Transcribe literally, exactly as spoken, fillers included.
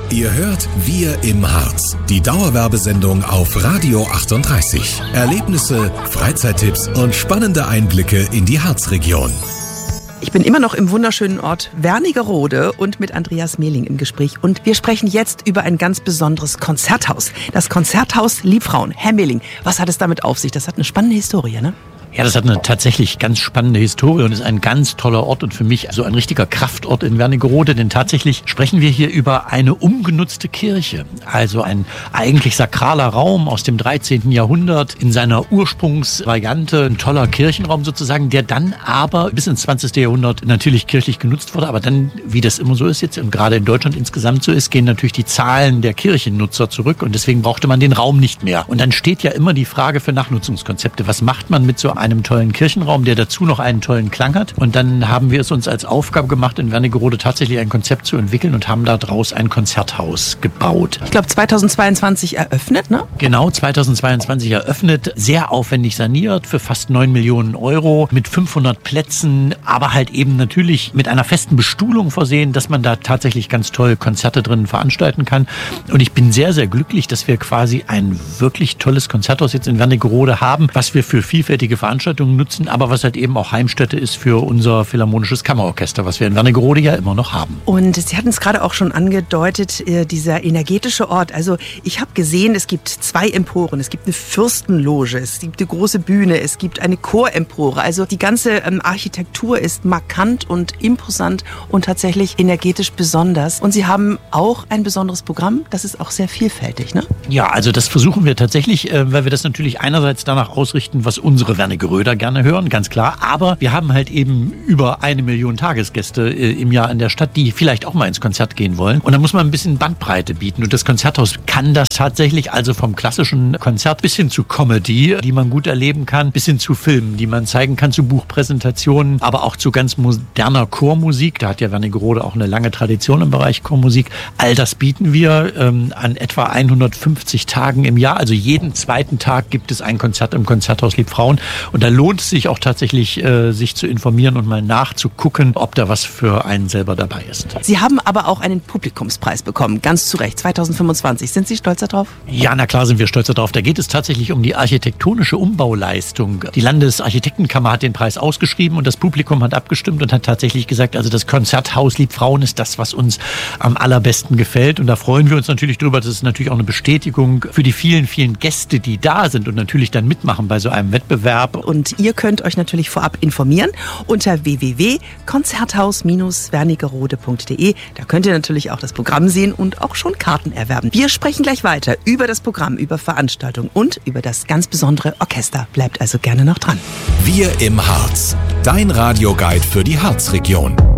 Ihr hört Wir im Harz, die Dauerwerbesendung auf Radio achtunddreißig. Erlebnisse, Freizeittipps und spannende Einblicke in die Harzregion. Ich bin immer noch im wunderschönen Ort Wernigerode und mit Andreas Mehling im Gespräch. Und wir sprechen jetzt über ein ganz besonderes Konzerthaus. Das Konzerthaus Liebfrauen. Herr Mehling, was hat es damit auf sich? Das hat eine spannende Historie, ne? Ja, das hat eine tatsächlich ganz spannende Historie und ist ein ganz toller Ort und für mich so ein richtiger Kraftort in Wernigerode, denn tatsächlich sprechen wir hier über eine umgenutzte Kirche, also ein eigentlich sakraler Raum aus dem dreizehnten Jahrhundert in seiner Ursprungsvariante, ein toller Kirchenraum sozusagen, der dann aber bis ins zwanzigste Jahrhundert natürlich kirchlich genutzt wurde, aber dann, wie das immer so ist jetzt und gerade in Deutschland insgesamt so ist, gehen natürlich die Zahlen der Kirchennutzer zurück und deswegen brauchte man den Raum nicht mehr. Und dann steht ja immer die Frage für Nachnutzungskonzepte, was macht man mit so einem tollen Kirchenraum, der dazu noch einen tollen Klang hat. Und dann haben wir es uns als Aufgabe gemacht, in Wernigerode tatsächlich ein Konzept zu entwickeln und haben daraus ein Konzerthaus gebaut. Ich glaube zweitausendzweiundzwanzig eröffnet, ne? Genau, zweitausendzweiundzwanzig eröffnet, sehr aufwendig saniert für fast neun Millionen Euro, mit fünfhundert Plätzen, aber halt eben natürlich mit einer festen Bestuhlung versehen, dass man da tatsächlich ganz toll Konzerte drin veranstalten kann. Und ich bin sehr, sehr glücklich, dass wir quasi ein wirklich tolles Konzerthaus jetzt in Wernigerode haben, was wir für vielfältige Veranstaltungen nutzen, aber was halt eben auch Heimstätte ist für unser Philharmonisches Kammerorchester, was wir in Wernigerode ja immer noch haben. Und Sie hatten es gerade auch schon angedeutet, dieser energetische Ort. Also ich habe gesehen, es gibt zwei Emporen, es gibt eine Fürstenloge, es gibt eine große Bühne, es gibt eine Chorempore. Also die ganze ähm, Architektur ist markant und imposant und tatsächlich energetisch besonders. Und Sie haben auch ein besonderes Programm, das ist auch sehr vielfältig, ne? Ja, also das versuchen wir tatsächlich, äh, weil wir das natürlich einerseits danach ausrichten, was unsere Wernigeröder gerne hören, ganz klar. Aber wir haben halt eben über eine Million Tagesgäste äh, im Jahr in der Stadt, die vielleicht auch mal ins Konzert gehen wollen. Und da muss man ein bisschen Bandbreite bieten. Und das Konzerthaus kann das tatsächlich, also vom klassischen Konzert bis hin zu Comedy, die man gut erleben kann, bis hin zu Filmen, die man zeigen kann, zu Buchpräsentationen, aber auch zu ganz moderner Chormusik. Da hat ja Wernigerode auch eine lange Tradition im Bereich Chormusik. All das bieten wir ähm, an etwa hundertfünfzig Tagen im Jahr. Also jeden zweiten Tag gibt es ein Konzert im Konzerthaus Liebfrauen. Und da lohnt es sich auch tatsächlich, äh, sich zu informieren und mal nachzugucken, ob da was für einen selber dabei ist. Sie haben aber auch einen Publikumspreis bekommen, ganz zu Recht, zweitausendfünfundzwanzig. Sind Sie stolz darauf? Ja, na klar sind wir stolz darauf. Da geht es tatsächlich um die architektonische Umbauleistung. Die Landesarchitektenkammer hat den Preis ausgeschrieben und das Publikum hat abgestimmt und hat tatsächlich gesagt, also das Konzerthaus Liebfrauen ist das, was uns am allerbesten gefällt. Und da freuen wir uns natürlich drüber. Das ist natürlich auch eine Bestätigung für die vielen, vielen Gäste, die da sind und natürlich dann mitmachen bei so einem Wettbewerb. Und ihr könnt euch natürlich vorab informieren unter w w w punkt konzerthaus Bindestrich wernigerode punkt de. Da könnt ihr natürlich auch das Programm sehen und auch schon Karten erwerben. Wir sprechen gleich weiter über das Programm, über Veranstaltungen und über das ganz besondere Orchester. Bleibt also gerne noch dran. Wir im Harz, dein Radioguide für die Harzregion.